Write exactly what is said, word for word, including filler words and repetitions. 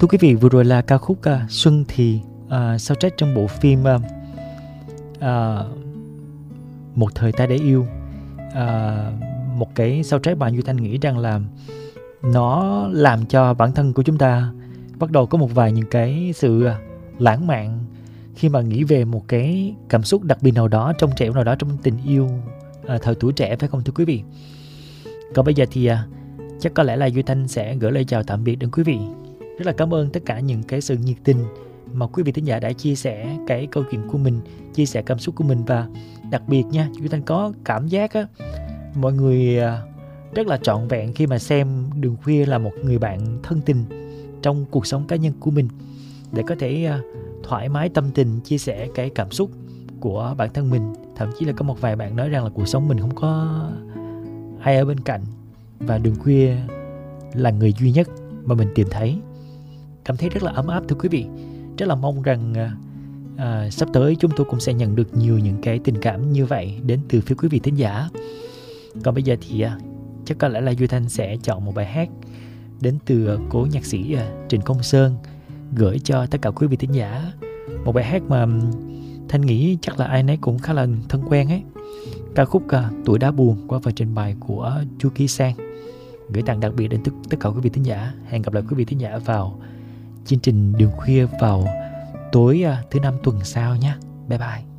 Thưa quý vị, vừa rồi là ca khúc uh, Xuân Thì, uh, soundtrack trong bộ phim uh, uh, Một Thời Ta Để Yêu. Uh, một cái soundtrack mà Duy Thanh nghĩ rằng là nó làm cho bản thân của chúng ta bắt đầu có một vài những cái sự lãng mạn khi mà nghĩ về một cái cảm xúc đặc biệt nào đó, trong trẻo nào đó trong tình yêu à, thời tuổi trẻ, phải không thưa quý vị? Còn bây giờ thì à, chắc có lẽ là Duy Thanh sẽ gửi lời chào tạm biệt đến quý vị. Rất là cảm ơn tất cả những cái sự nhiệt tình mà quý vị thính giả đã chia sẻ cái câu chuyện của mình, chia sẻ cảm xúc của mình. Và đặc biệt nha, Duy Thanh có cảm giác á, mọi người à, rất là trọn vẹn khi mà xem Đường Khuya là một người bạn thân tình trong cuộc sống cá nhân của mình, để có thể uh, thoải mái tâm tình chia sẻ cái cảm xúc của bản thân mình. Thậm chí là có một vài bạn nói rằng là cuộc sống mình không có ai ở bên cạnh, và Đường Khuya là người duy nhất mà mình tìm thấy. Cảm thấy rất là ấm áp thưa quý vị. Rất là mong rằng uh, uh, sắp tới chúng tôi cũng sẽ nhận được nhiều những cái tình cảm như vậy đến từ phía quý vị thính giả. Còn bây giờ thì uh, chắc có lẽ là Duy Thanh sẽ chọn một bài hát đến từ cố nhạc sĩ Trịnh Công Sơn gửi cho tất cả quý vị thính giả. Một bài hát mà Thanh nghĩ chắc là ai nấy cũng khá là thân quen ấy. Ca khúc Tuổi Đá Buồn qua phần trình bày của Chu Kỳ Sang, gửi tặng đặc biệt đến tất, tất cả quý vị thính giả. Hẹn gặp lại quý vị thính giả vào chương trình Đường Khuya vào tối thứ năm tuần sau nhé. Bye bye.